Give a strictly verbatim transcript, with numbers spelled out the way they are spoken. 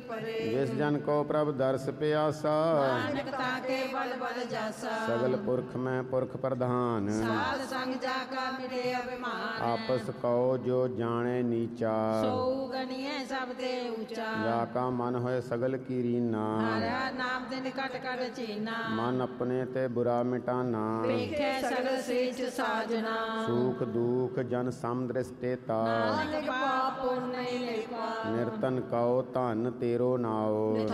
ਪਰੇ। ਜਿਸ ਜਨ ਕੋ ਪ੍ਰਭ ਦਰਸ ਪਿਆਸਾ ਨਾਨਕ ਤਾਕੇ ਬਲ ਬਲ ਜਾਸਾ। ਸਗਲ ਪੁਰਖ ਮੈਂ ਪੁਰਖ ਪ੍ਰਧਾਨ ਸਾਧ ਸੰਗ ਜਾ ਕਾ ਮਿਟੇ ਅਭਿਮਾਨ। ਆਪਸ ਕਉ ਜੋ ਜਾਣੇ ਨੀਚਾ ਸੋ ਗਣੀਐ ਸਭ ਤੇ ਊਚਾ। ਜਾ ਕਾ ਮਨ ਹੋਏ ਸਗਲ ਕੀ ਰੀਨਾ ਹਰਿਆ ਨਾਮ ਤੇ ਨਿਕਟ ਕਟ ਚੀਨਾ। ਮਨ ਆਪਣੇ ਤੇ ਬੁਰਾ ਮਿਟਾਨਾ ਵੇਖੈ ਸਗਲ ਸ੍ਰੀਚ ਸਾਜਨਾ। ਸੂਖ ਦੂਖ ਜਨ ਸਮ ਦ੍ਰਿਸ਼ਟੇ ਤਾ ਨਾਨਕ ਪਾਪ ਪੁੰਨ ਨਹੀਂ ਲੇਪਾ। ਨਿਰਤਨ ਕਉ ਧਨ ਤੇਰੋ ਨਾਉ